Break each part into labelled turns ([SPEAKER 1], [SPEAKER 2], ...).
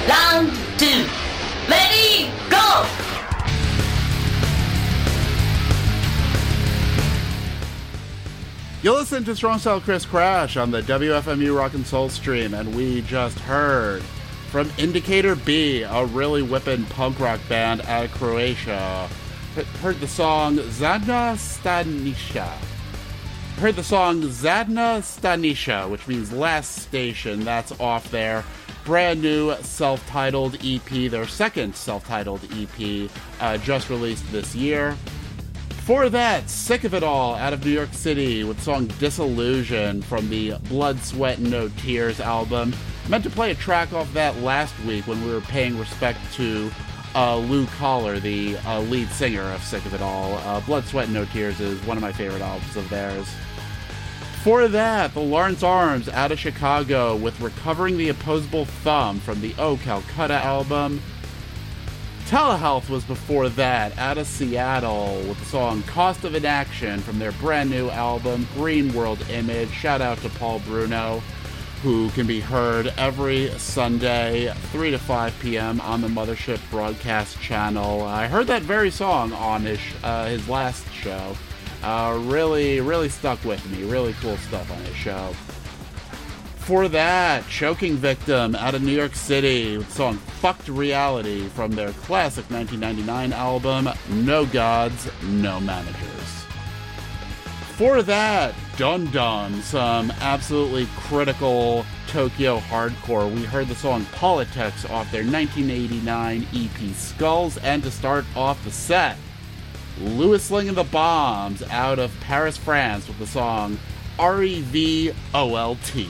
[SPEAKER 1] Round two. Ready, go!
[SPEAKER 2] You listen to Strong Style Chris Crash on the WFMU Rock and Soul stream, and we just heard from Indicator B, a really whippin' punk rock band out of Croatia. Heard the song Zadna Stanisha, which means last station. That's off their brand new self-titled EP, their second self-titled EP, just released this year. For that, Sick of It All out of New York City with the song Disillusion from the Blood, Sweat, and No Tears album. Meant to play a track off that last week when we were paying respect to Lou Collar, the lead singer of Sick of It All. Blood, Sweat, and No Tears is one of my favorite albums of theirs. For that, the Lawrence Arms out of Chicago with Recovering the Opposable Thumb from the Oh Calcutta album. Telehealth was before that, out of Seattle, with the song Cost of Inaction from their brand new album, Green World Image. Shout out to Paul Bruno, who can be heard every Sunday, 3 to 5 p.m. on the Mothership broadcast channel. I heard that very song on his last show. Really stuck with me. Really cool stuff on his show. For that, Choking Victim out of New York City with the song Fucked Reality from their classic 1999 album, No Gods, No Managers. For that, Dun Dun, some absolutely critical Tokyo hardcore. We heard the song Politics off their 1989 EP Skulls, and to start off the set, Louis Sling and the Bombs out of Paris, France with the song REVOLT.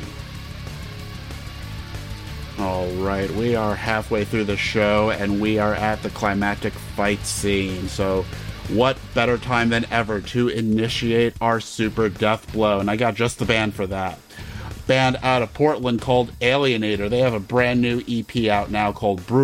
[SPEAKER 2] Alright, we are halfway through the show, and we are at the climactic fight scene, so what better time than ever to initiate our super death blow, and I got just the band for that. Band out of Portland called Alienator. They have a brand new EP out now called